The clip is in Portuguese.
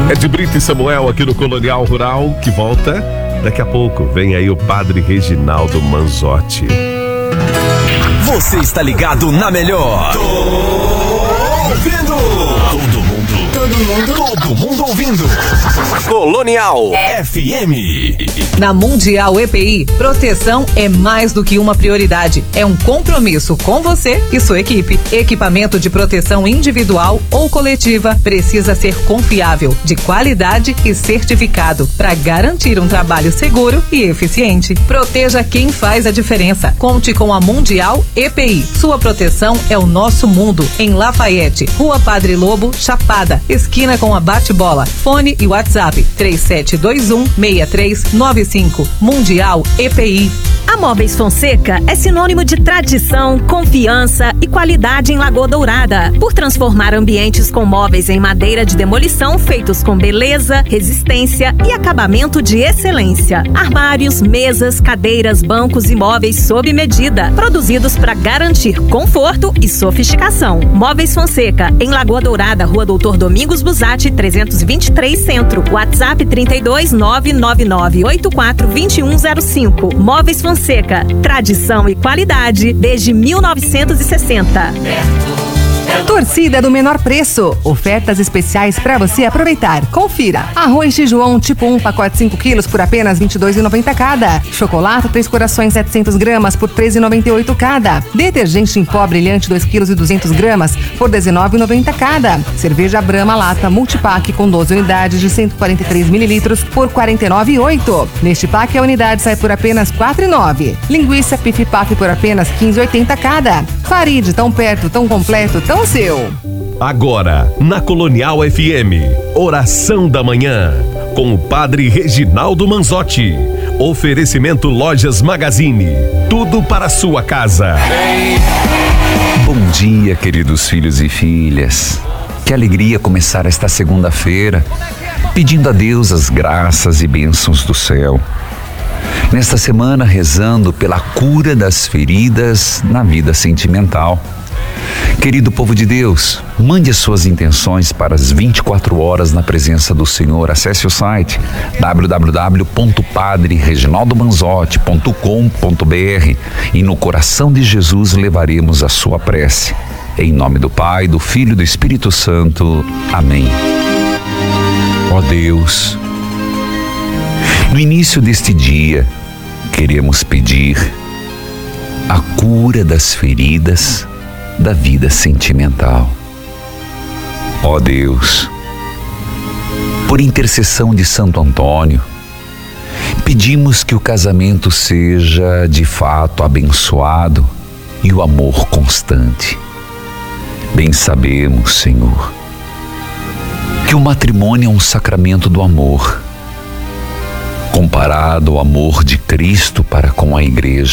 É de Brito e Samuel aqui no Colonial Rural, que volta daqui a pouco. Vem aí o Padre Reginaldo Manzotti. Você está ligado na melhor. Tô ouvindo. Todo mundo ouvindo. Colonial FM. Na Mundial EPI, proteção é mais do que uma prioridade. É um compromisso com você e sua equipe. Equipamento de proteção individual ou coletiva precisa ser confiável, de qualidade e certificado para garantir um trabalho seguro e eficiente. Proteja quem faz a diferença. Conte com a Mundial EPI. Sua proteção é o nosso mundo. Em Lafayette, Rua Padre Lobo, Chapada, esquina com a Bate-Bola. Fone e WhatsApp 3721-6395. Mundial EPI. A Móveis Fonseca é sinônimo de tradição, confiança e qualidade em Lagoa Dourada. Por transformar ambientes com móveis em madeira de demolição feitos com beleza, resistência e acabamento de excelência. Armários, mesas, cadeiras, bancos e móveis sob medida. Produzidos para garantir conforto e sofisticação. Móveis Fonseca, em Lagoa Dourada, Rua Doutor Domingos Busatti, 323 Centro. WhatsApp 32999842105. Móveis Fonseca, tradição e qualidade desde 1960. Torcida do menor preço. Ofertas especiais para você aproveitar. Confira. Arroz Tijuão tipo 1, pacote 5 quilos por apenas R$ 22,90 cada. Chocolate 3 corações 700 gramas por R$ 13,98 cada. Detergente em pó brilhante 2 quilos e 200 gramas por R$ 19,90 cada. Cerveja Brahma lata multipack com 12 unidades de 143 mililitros por R$ 49,08. Neste pack a unidade sai por apenas R$ 4,09. Linguiça Pif Paf por apenas R$ 15,80 cada. Farid, tão perto, tão completo, tão seu. Agora, na Colonial FM, Oração da Manhã, com o Padre Reginaldo Manzotti. Oferecimento Lojas Magazine, tudo para a sua casa. Bom dia, queridos filhos e filhas. Que alegria começar esta segunda-feira, pedindo a Deus as graças e bênçãos do céu. Nesta semana, rezando pela cura das feridas na vida sentimental. Querido povo de Deus, mande as suas intenções para as 24 horas na presença do Senhor. Acesse o site www.padrereginaldomanzotti.com.br e no coração de Jesus levaremos a sua prece. Em nome do Pai, do Filho e do Espírito Santo. Amém. Ó Deus, no início deste dia, queremos pedir a cura das feridas da vida sentimental. Ó Deus, por intercessão de Santo Antônio, pedimos que o casamento seja de fato abençoado e o amor constante. Bem sabemos, Senhor, que o matrimônio é um sacramento do amor, comparado ao amor de Cristo para com a Igreja.